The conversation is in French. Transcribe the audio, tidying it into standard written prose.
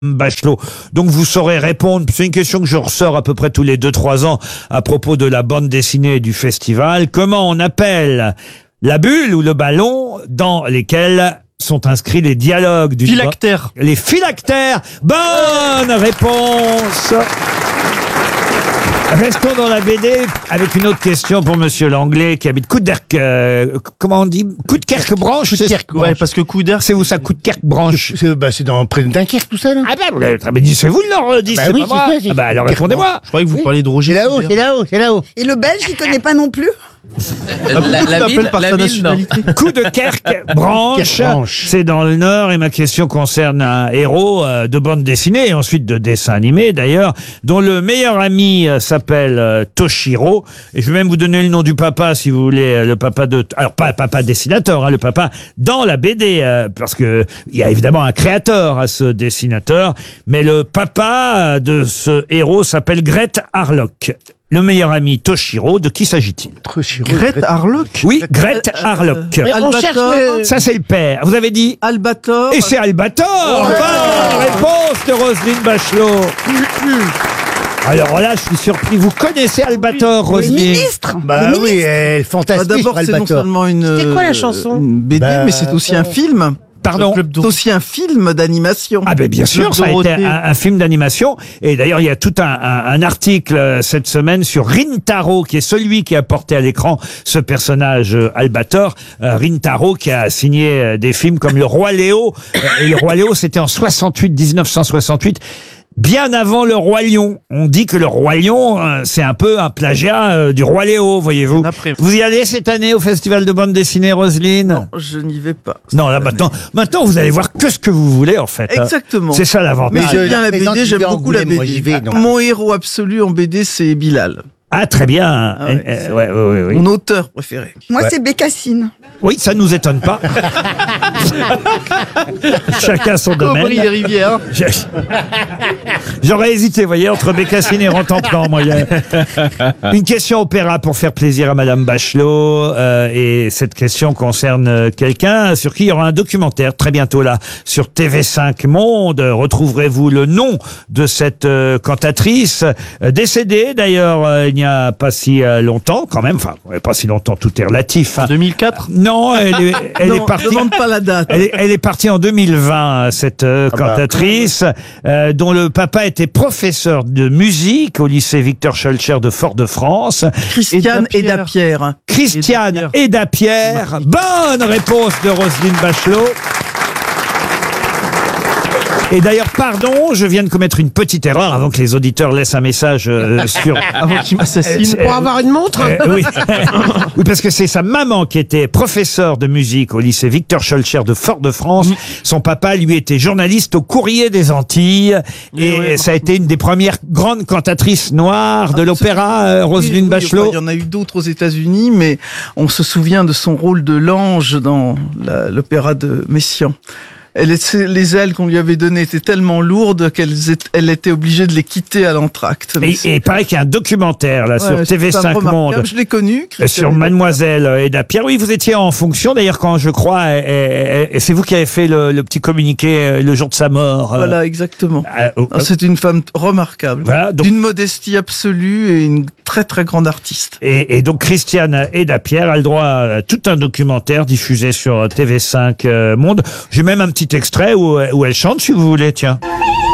Bachelot. Donc vous saurez répondre. C'est une question que je ressors à peu près tous les 2-3 ans à propos de la bande dessinée et du festival. Comment on appelle la bulle ou le ballon dans lesquels sont inscrits les dialogues du Phylactère. Les phylactères. Bonne réponse. Restons dans la BD avec une autre question pour Monsieur Langlais qui habite comment on dit? Coudekerque-Branche? Ouais, parce que Couderc, C'est où ça, Coudekerque-Branche? C'est dans près de Dunkerque, tout ça, là. Ah ben, c'est vous le nordiste, Bah c'est oui, pas moi. c'est ça, c'est Ah ben, alors répondez-moi. je croyais que vous Oui. parliez de Roger. C'est là-haut, Couderc. c'est là-haut, c'est là-haut. Et le belge, il connaît pas non plus? La ville, par sa nationalité. Coudekerque-Branche, Kerque-Branche. c'est dans le Nord et ma question concerne un héros de bande dessinée et ensuite de dessin animé d'ailleurs, dont le meilleur ami s'appelle Toshiro. Et je vais même vous donner le nom du papa si vous voulez, le papa de... Alors pas papa dessinateur, le papa dans la BD, parce que il y a évidemment un créateur à ce dessinateur, mais le papa de ce héros s'appelle Gret Harlock. Le meilleur ami Toshiro, de qui s'agit-il? Grete Harlock. Oui, Gret Harlock. Mais on cherche le... Ça, c'est le père. Vous avez dit? Albator. Et c'est Albator. Bonne réponse de Roselyne Bachelot. Alors là, je suis surpris. Vous connaissez Albator, Le Roselyne? ministre? Bah Le oui, ministre. elle est fantastique, D'abord, c'est non Albator. seulement C'était quoi la chanson? une BD, Bah, mais c'est aussi un film. Pardon? C'est aussi un film d'animation. Ah ben bien sûr, ça a été un film d'animation. Et d'ailleurs, il y a tout un article cette semaine sur Rintaro, qui est celui qui a porté à l'écran ce personnage Albator. Rintaro qui a signé des films comme Le Roi Léo. Et Le Roi Léo, c'était en 1968. Bien avant Le Roi Lion. On dit que Le Roi Lion, c'est un peu un plagiat du Roi Léo, voyez-vous. Après. Vous y allez cette année au Festival de bande dessinée, Roselyne? Non, je n'y vais pas. Non, là maintenant vous allez voir que ce que vous voulez en fait. Exactement. C'est ça l'avantage. Mais j'aime bien la présente, BD, il j'aime vient beaucoup la Angoulême, moi, j'y BD. vais, donc. Mon héros absolu en BD, c'est Bilal. Ah très bien. Ah ouais, Oui. Mon auteur préféré. Moi, Ouais. c'est Bécassine. Oui, ça nous étonne pas. Chacun son domaine. Cobry et Rivière. J'aurais hésité, vous voyez, entre Bécassine et Rantanplan, moi. Une question opéra pour faire plaisir à Madame Bachelot. Et cette question concerne quelqu'un sur qui il y aura un documentaire très bientôt là sur TV5 Monde. Retrouverez-vous le nom de cette cantatrice décédée d'ailleurs il n'y a pas si longtemps quand même. Enfin, pas si longtemps, tout est relatif. Hein. 2004. Non, elle Non, est partie. ne demande pas la date. Elle est partie en 2020, cette cantatrice, dont le papa était professeur de musique au lycée Victor Schœlcher de Fort-de-France. Christiane Eda-Pierre. Christiane Eda-Pierre. Bonne réponse de Roselyne Bachelot. Et d'ailleurs, pardon, je viens de commettre une petite erreur avant que les auditeurs laissent un message sur... Avant qu'il m'assassine. Pour avoir une montre? Oui. Oui, parce que c'est sa maman qui était professeure de musique au lycée Victor Schœlcher de Fort-de-France. Son papa, lui, était journaliste au Courrier des Antilles. Et ça a été une des premières grandes cantatrices noires de l'opéra, Roselyne Bachelot. Il y en a eu d'autres aux États-Unis, mais on se souvient de son rôle de l'ange dans l'opéra de Messiaen. Les ailes qu'on lui avait données étaient tellement lourdes qu'elle était obligée de les quitter à l'entracte. Et il paraît qu'il y a un documentaire là sur TV5 Monde. Je l'ai connu. Sur Mademoiselle Eda-Pierre. Oui, vous étiez en fonction d'ailleurs quand je crois, et c'est vous qui avez fait le petit communiqué le jour de sa mort. Voilà, exactement. C'est une femme remarquable, Voilà, donc- d'une modestie absolue et une très très grande artiste. Et donc Christiane Eda-Pierre a le droit à tout un documentaire diffusé sur TV5 Monde. J'ai même un petit extrait où elle chante si vous voulez, tiens.